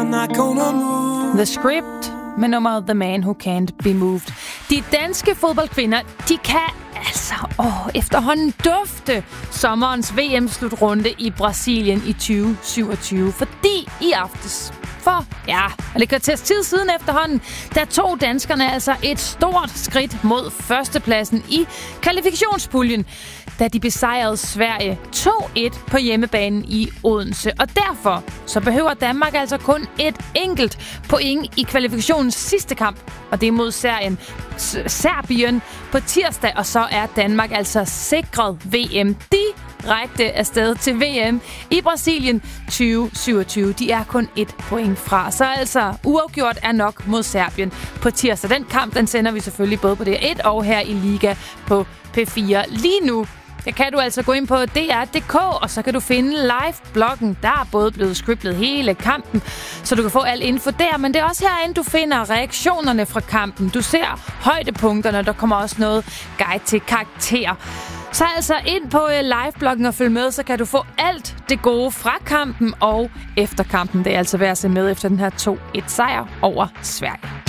I'm not gonna move. The Script med nummeret The Man Who Can't Be Moved. De danske fodboldkvinder, de kan altså efterhånden dufte sommerens VM-slutrunde i Brasilien i 2027. Fordi i aftes, for lidt kvarters tid siden efterhånden, der tog danskerne altså et stort skridt mod førstepladsen i kvalifikationspuljen, da de besejrede Sverige 2-1 på hjemmebanen i Odense. Og derfor så behøver Danmark altså kun et enkelt point i kvalifikationens sidste kamp, og det er mod Serbien på tirsdag, og så er Danmark altså sikret VM direkte afsted til VM i Brasilien 2027. De er kun et point fra. Så altså uafgjort er nok mod Serbien på tirsdag. Den kamp, den sender vi selvfølgelig både på DR1 og her i Liga på P4. Lige nu, der kan du altså gå ind på DR.dk, og så kan du finde live-bloggen. Der er både blevet scriptet hele kampen, så du kan få al info der. Men det er også herinde, du finder reaktionerne fra kampen. Du ser højdepunkterne, der kommer også noget guide til karakter. Så altså ind på live-bloggen og følg med, så kan du få alt det gode fra kampen og efter kampen. Det er altså værd at se med efter den her 2-1 sejr over Sverige.